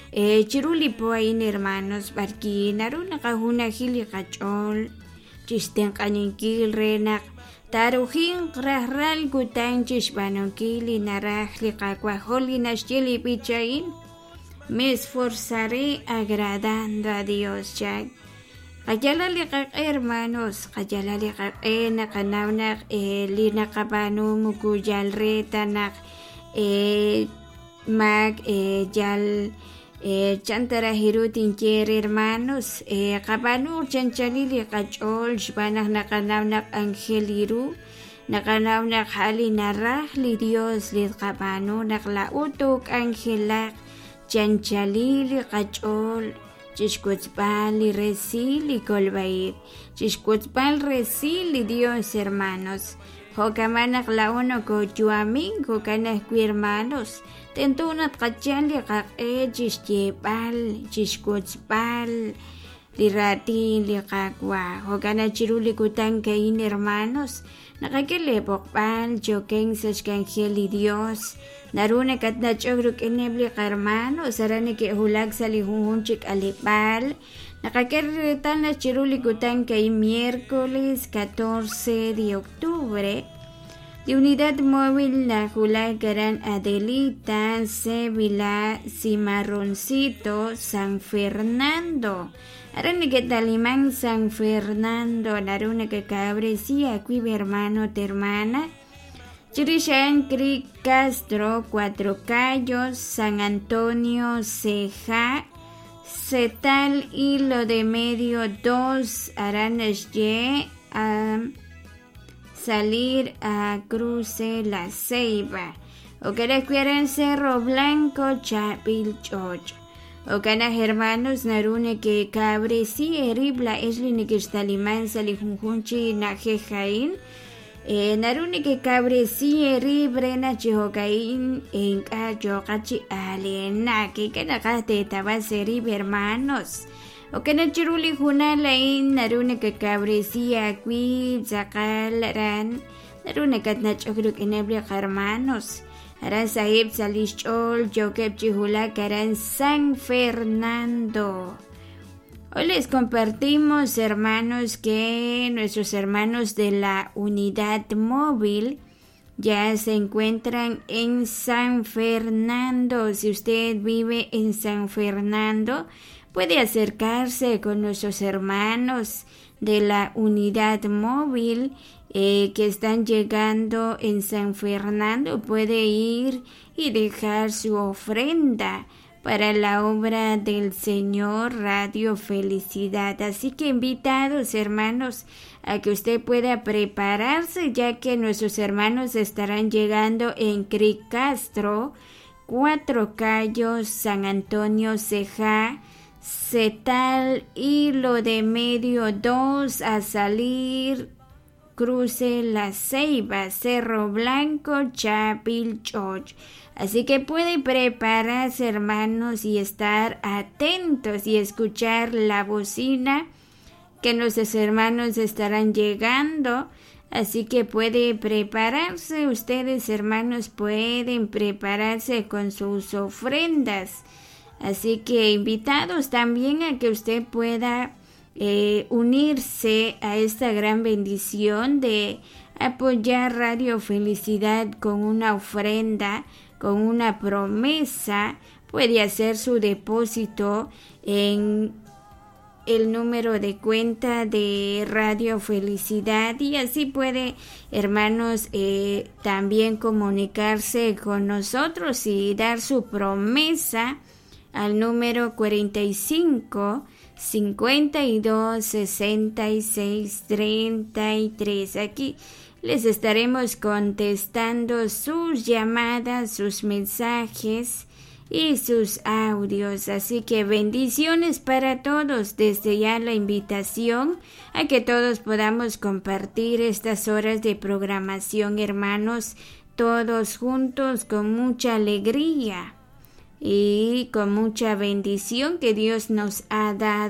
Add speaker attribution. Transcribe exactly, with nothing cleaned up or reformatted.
Speaker 1: Eh, chiruli po ayin hermanos barki naruna kahuna hili kachol chisten kaninkil renak taruhin krahral gutan chishbanonkili narajli kakwajoli nashchili pichain me esforzaré agradando a Dios Jack. Kayalali kak hermanos, kayalali kak eh nakanawnak eh lina kabano mukujal retanak eh mag eh jal eh chantara hirutin cher hermanos eh kabano chanchalili kachol shbanak nakanawnak angeliru nakanawnak hali narahli Dios lit kabano naklautok angelak chanchalili kachol Chishkutzpali resili kolbair, Chishkutzpal resili Dios hermanos, Jocamanak la uno ko chuamin, Jocanak hermanos, Tentunat kachali kak e chishchepal, Chishkutzpal, Liratin likakwa, Jocana chiruli kutan kain hermanos, Nakakilepokpal, Joken sashkangeli Dios, Narune kat na chogruk enebli karmano, sarani ke hulag sa lihunchik alipal. Nakakiritan na chiruli kutan kay miércoles catorce de octubre. De unidad móvil na hulagaran Adelita, Sevilla, Cimarroncito, San Fernando. Arani ke talimang San Fernando, narune ke cabrecía, qui hermano termana. Chirishan Creek Castro, Cuatro Cayos, San Antonio, Ceja, Cetal, Hilo de Medio dos, Aranas Y, a salir a Cruce La Ceiba. O que requieren Cerro Blanco, Chapil, Chocho. O canas hermanos narune que cabre si eribla esli ni que estaliman salijunjunchi na jejain. Eh, naruni que cabresi eribre na chihocaín en cacho cachi alena que canacate tabaseri hermanos o que na chiruli junalain naruni que cabresi aquí zacalarán naruni que na chokruk enebli hermanos ara sahib salichol jokep chihula karan San Fernando. Hoy les compartimos, hermanos, que nuestros hermanos de la unidad móvil ya se encuentran en San Fernando. Si usted vive en San Fernando, puede acercarse con nuestros hermanos de la unidad móvil eh, que están llegando en San Fernando. Puede ir y dejar su ofrenda para la obra del Señor Radio Felicidad. Así que invitados, hermanos, a que usted pueda prepararse, ya que nuestros hermanos estarán llegando en Creek Castro, Cuatro Cayos, San Antonio, Ceja, Cetal, Hilo de Medio dos, a salir Cruce La Ceiba, Cerro Blanco, Chapil, Choch. Así que puede prepararse, hermanos, y estar atentos y escuchar la bocina que nuestros hermanos estarán llegando. Así que puede prepararse, ustedes, hermanos, pueden prepararse con sus ofrendas. Así que invitados también a que usted pueda eh, unirse a esta gran bendición de apoyar Radio Felicidad con una ofrenda, con una promesa. Puede hacer su depósito en el número de cuenta de Radio Felicidad y así puede, hermanos, eh, también comunicarse con nosotros y dar su promesa al número cuarenta y cinco, cincuenta y dos, sesenta y seis, treinta y tres. Aquí les estaremos contestando sus llamadas, sus mensajes y sus audios. Así que bendiciones para todos. Desde ya la invitación a que todos podamos compartir estas horas de programación, hermanos, todos juntos con mucha alegría y con mucha bendición que Dios nos ha dado.